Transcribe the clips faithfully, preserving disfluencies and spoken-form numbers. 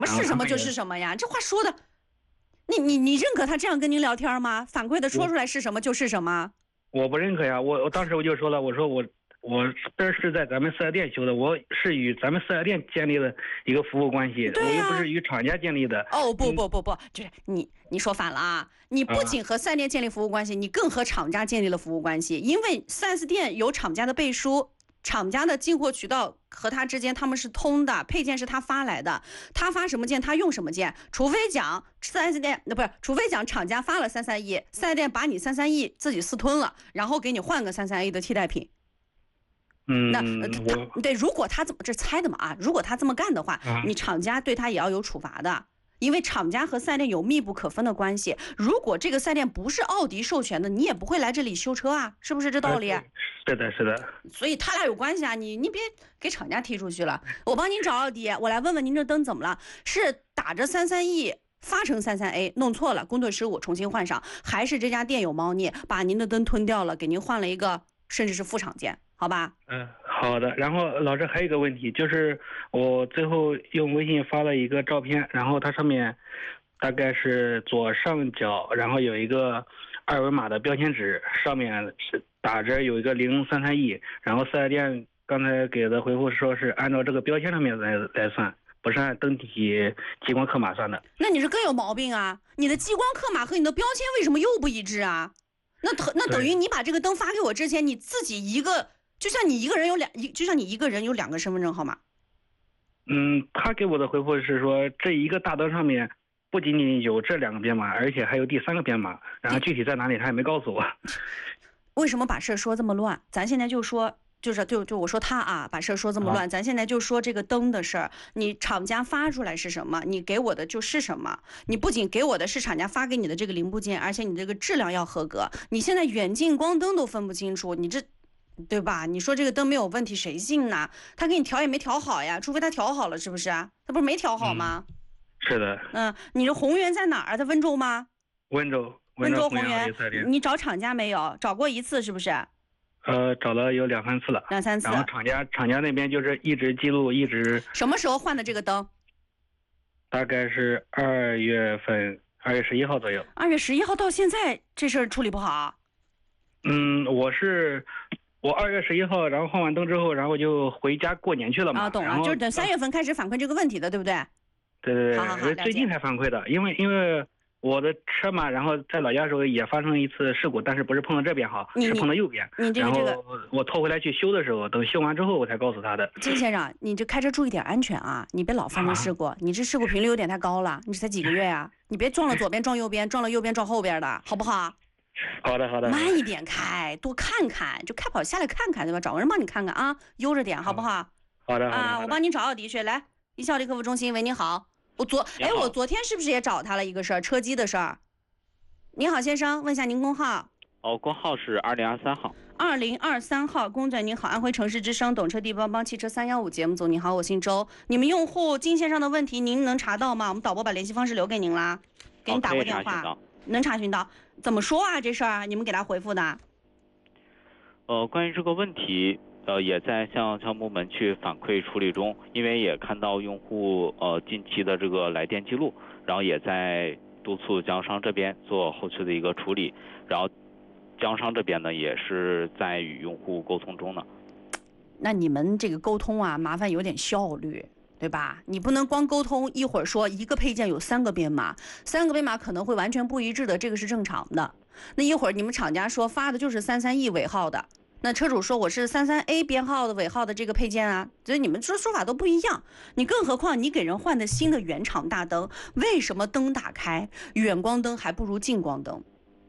是什么就是什么呀？这话说的，你你你认可他这样跟您聊天吗？反馈的说出来是什么就是什么？ 我不认可呀，我我当时我就说了，我说我我这是在咱们四 S 店修的，我是与咱们四 S 店建立的一个服务关系， 对呀、 我又不是与厂家建立的。 哦不不不不，就是你你说反了啊！你不仅和四 S 店建立服务关系，你更和厂家建立了服务关系，因为四 S 店有厂家的背书。厂家的进货渠道和他之间他们是通的，配件是他发来的，他发什么件他用什么件，除非讲四 S 店那不是，除非讲厂家发了三三一，四 S 店把你三三一自己私吞了，然后给你换个三三一的替代品。 嗯， 那他对，如果他这么这猜的嘛啊，如果他这么干的话， 啊、 你厂家对他也要有处罚的。因为厂家和四 S 店有密不可分的关系，如果这个四 S 店不是奥迪授权的，你也不会来这里修车啊，是不是这道理？ 呃、是的，是的。 所以他俩有关系啊，你你别给厂家踢出去了。我帮您找奥迪，我来问问您这灯怎么了？是打着三三 E 发成三三 A 弄错了，工作失误重新换上，还是这家店有猫腻，把您的灯吞掉了，给您换了一个甚至是副厂件？好吧？ 嗯、呃，好的。然后老师还有一个问题，就是我最后用微信发了一个照片，然后它上面大概是左上角，然后有一个二维码的标签纸，上面是打着有一个零三三 E， 然后四 S 店刚才给的回复说是按照这个标签上面来来算，不是按灯体激光刻码算的。 那你是更有毛病啊！你的激光刻码和你的标签为什么又不一致啊？那那等于你把这个灯发给我之前，你自己一个。就像你一个人有两，就像你一个人有两个身份证号码。 嗯，他给我的回复是说，这一个大灯上面不仅仅有这两个编码，而且还有第三个编码，然后具体在哪里他也没告诉我。 为什么把事说这么乱？咱现在就说，就是就就我说他啊，把事说这么乱，啊、咱现在就说这个灯的事儿。你厂家发出来是什么，你给我的就是什么。你不仅给我的是厂家发给你的这个零部件，而且你这个质量要合格。你现在远近光灯都分不清楚，你这。对吧？你说这个灯没有问题，谁信呢？他给你调也没调好呀，除非他调好了，是不是？他不是没调好吗？ 嗯、是的。 嗯，你这宏源在哪儿？在温州吗？ 温州， 温州宏源。你找厂家没有？找过一次是不是？ 呃，找了有两三次了。 两三次。 然后厂家厂家那边就是一直记录，一直。 什么时候换的这个灯？ 大概是二月份，二月十一号左右。 二月十一号到现在，这事儿处理不好。 嗯，我是。我二月十一号，然后换完灯之后，然后就回家过年去了嘛。 啊，懂了，就是等三月份开始反馈这个问题的，对不对？ 对对对， 好好好， 最近才反馈的，因为因为我的车嘛，然后在老家的时候也发生了一次事故，但是不是碰到这边哈，是碰到右边。 你这个这个， 然后我拖回来去修的时候，等修完之后我才告诉他的。 金先生，你这开车注意点安全啊，你别老发生事故，啊、你这事故频率有点太高了，你这才几个月呀、啊，你别撞了左边撞右边，撞了右边撞后边的，好不好？ 好的好的， 慢一点开，多看看，就开跑下来看看，对吧？找个人帮你看看啊，悠着点，好不好？ 好的好的啊，我帮您找奥迪去，来，一汽奥迪客服中心，喂，你好，我昨哎，我昨天是不是也找他了一个事儿，车机的事儿？你好，先生，问一下您工号。 哦，工号是二零二三号。 二零二三号，公仔您好，安徽城市之声懂车帝帮帮汽车三幺五节目组，你好，我姓周。你们用户金线上的问题，您能查到吗？我们导播把联系方式留给您啦，给你打过电话。 哦能查询到，怎么说啊？这事儿你们给他回复的？ 呃，关于这个问题，呃，也在向项目们去反馈处理中，因为也看到用户呃近期的这个来电记录，然后也在督促经销商这边做后续的一个处理，然后经销商这边呢也是在与用户沟通中呢。 那你们这个沟通啊，麻烦有点效率。对吧？你不能光沟通，一会儿说一个配件有三个编码，三个编码可能会完全不一致的，这个是正常的。那一会儿你们厂家说发的就是三三 E 尾号的，那车主说我是三三 A 编号的尾号的这个配件啊，所以你们说说法都不一样。你更何况你给人换的新的原厂大灯，为什么灯打开远光灯还不如近光灯？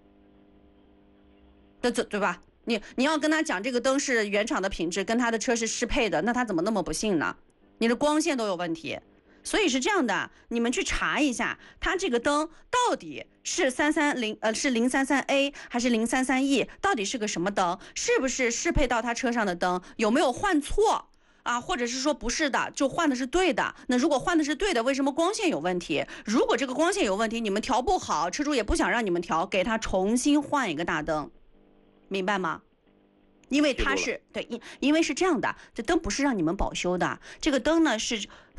对对对吧？你你要跟他讲这个灯是原厂的品质，跟他的车是适配的，那他怎么那么不信呢？你的光线都有问题，所以是这样的，你们去查一下，它这个灯到底是三三零呃是零三三 A 还是零三三 E， 到底是个什么灯？是不是适配到他车上的灯？有没有换错啊？或者是说不是的，就换的是对的？那如果换的是对的，为什么光线有问题？如果这个光线有问题，你们调不好，车主也不想让你们调，给他重新换一个大灯，明白吗？因为它是对，因因为是这样的，这灯不是让你们保修的，这个灯呢是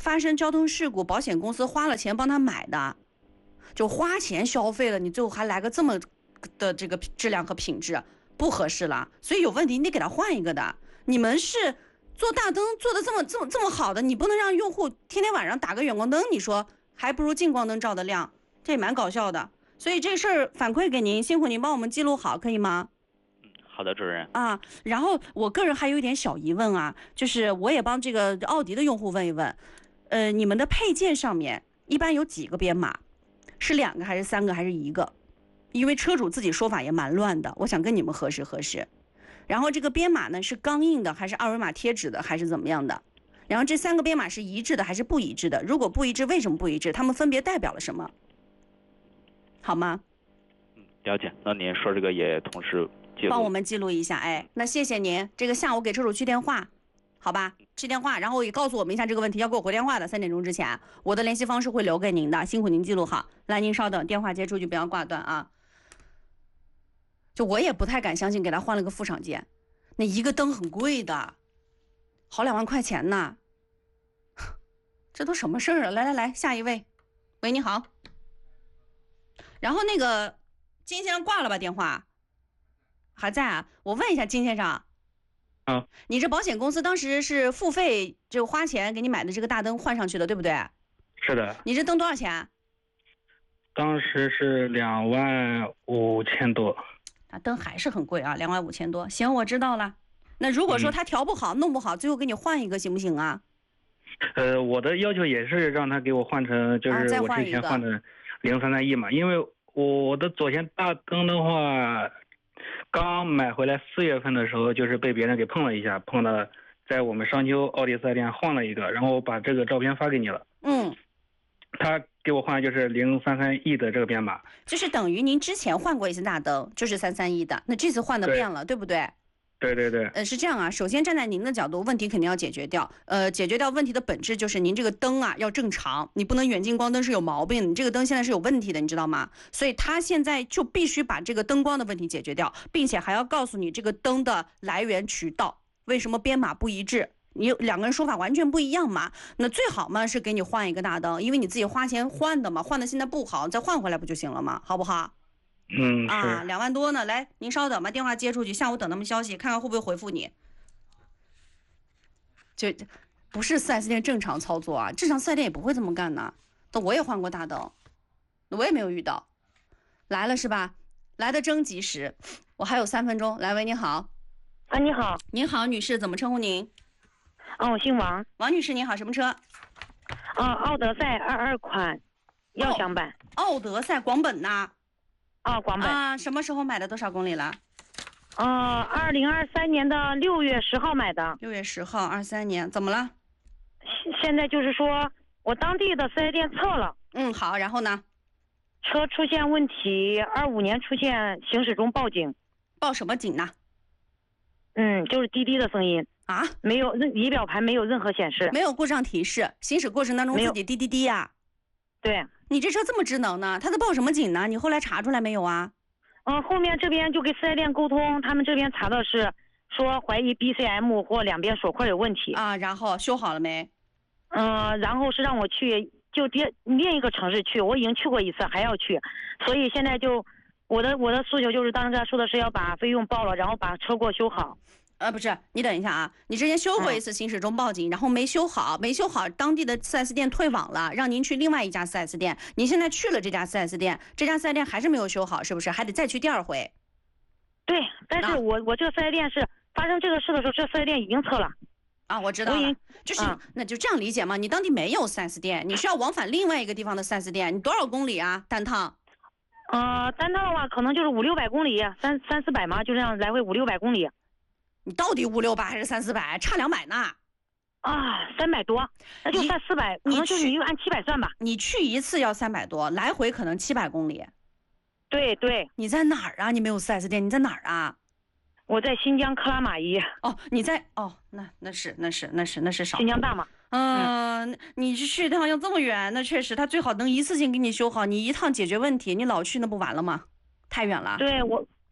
发生交通事故，保险公司花了钱帮他买的，就花钱消费了，你最后还来个这么的这个质量和品质，不合适了。所以有问题，你得给他换一个的。你们是做大灯做的这么这么这么好的，你不能让用户天天晚上打个远光灯，你说还不如近光灯照得亮，这也蛮搞笑的。所以这事儿反馈给您，辛苦您帮我们记录好，可以吗？ 好的，主任啊，然后我个人还有一点小疑问啊，就是我也帮这个奥迪的用户问一问，呃，你们的配件上面一般有几个编码？是两个还是三个还是一个？因为车主自己说法也蛮乱的，我想跟你们核实核实。然后这个编码呢是钢印的还是二维码贴纸的还是怎么样的？然后这三个编码是一致的还是不一致的？如果不一致，为什么不一致？它们分别代表了什么？好吗？ 嗯，了解。那您说这个也同时帮我们记录一下，哎，那谢谢您。这个下午给车主去电话，好吧？去电话，然后也告诉我们一下这个问题，要给我回电话的，三点钟之前，我的联系方式会留给您的，辛苦您记录好。来，您稍等，电话接出去，不要挂断啊。就我也不太敢相信，给他换了个副厂件，那一个灯很贵的，好两万块钱呢。这都什么事儿啊？来来来，下一位，喂，你好。然后那个金先生挂了吧电话？还在啊？我问一下金先生， 啊， 你这保险公司当时是付费就花钱给你买的这个大灯换上去的，对不对？ 是的。 你这灯多少钱？ 当时是两万五千多。 啊，灯还是很贵啊，两万五千多。行，我知道了。那如果说他调不好、嗯、弄不好，最后给你换一个行不行啊？ 呃，我的要求也是让他给我换成就是我之前换的零三三 E 嘛，因为我的左前大灯的话。刚买回来四月份的时候，就是被别人给碰了一下，碰到在我们商丘奥迪四 S 店换了一个，然后我把这个照片发给你了。 嗯， 他给我换的就是零三三 E 的这个编码， 就是等于您之前换过一次大灯，就是三三一的，那这次换的变了， 对, 对不对？ 对对对， 呃，是这样啊。首先站在您的角度，问题肯定要解决掉。呃，解决掉问题的本质就是您这个灯啊要正常，你不能远近光灯是有毛病，你这个灯现在是有问题的，你知道吗？所以他现在就必须把这个灯光的问题解决掉，并且还要告诉你这个灯的来源渠道，为什么编码不一致？你两个人说法完全不一样嘛？那最好嘛是给你换一个大灯，因为你自己花钱换的嘛，换的现在不好，再换回来不就行了吗？好不好？ 嗯啊，两万多呢，来，您稍等吧，电话接出去，下午等他们消息，看看会不会回复你。就不是 四 S 店正常操作啊，正常四 S 店也不会这么干呢。那我也换过大灯，我也没有遇到。来了是吧？来的真及时，我还有三分钟。来，喂，你好。 啊，你好。 您好，女士，怎么称呼您？ 啊，我姓王。 王女士，您好，什么车？ 啊，奥德赛二二款，耀享版。 奥德赛广本呐。 啊，广本啊，什么时候买的？多少公里了？ 呃，二零二三年的六月十号买的。 六月十号，二三年，怎么了？ 现在就是说我当地的四 S 店测了。 嗯，好，然后呢？ 车出现问题，二五年出现行驶中报警。 报什么警呢？ 嗯，就是滴滴的声音啊， 没有仪表盘没有任何显示， 没有故障提示，行驶过程当中自己滴滴滴呀、啊。 对。 你这车这么智能呢？他在报什么警呢？你后来查出来没有啊？ 嗯、呃，后面这边就跟四 S 店沟通，他们这边查的是说怀疑 B C M 或两边锁块有问题啊，然后修好了没？ 嗯、呃，然后是让我去就另另一个城市去，我已经去过一次，还要去，所以现在就我的我的诉求就是当时说的是要把费用报了，然后把车给我修好。 呃，不是，你等一下啊，你之前修过一次行驶中报警，嗯、然后没修好，没修好，当地的 四 S 店退网了，让您去另外一家 四 S 店。您现在去了这家 四 S 店，这家 四 S 店还是没有修好，是不是？还得再去第二回。 对，但是我、啊、我这个 四 S 店是发生这个事的时候，这 四 S 店已经测了。 啊，我知道了，就是、啊、那就这样理解嘛。你当地没有 四 S 店，你需要往返另外一个地方的 四 S 店，你多少公里啊？单趟？ 呃，单趟的话可能就是五六百公里，三三四百嘛，就这样来回五六百公里。 你到底五六百还是三四百？差两百呢？ 啊，三百多，那就算四百，可能就是你就按七百算吧。 你去一次要三百多，来回可能七百公里。 对对。 你在哪儿啊？你没有 四 S 店，你在哪儿啊？ 我在新疆克拉玛依。 哦，你在哦，那那是那是那是那是少。 新疆大嘛。 嗯，嗯你去一趟要这么远，那确实他最好能一次性给你修好，你一趟解决问题，你老去那不完了吗？太远了。 对我。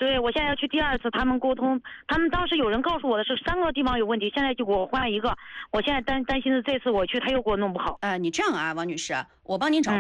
对，我现在要去第二次，他们沟通，他们当时有人告诉我的是三个地方有问题，现在就给我换一个，我现在担担心的这次我去他又给我弄不好。 呃，你这样啊，王女士，我帮您找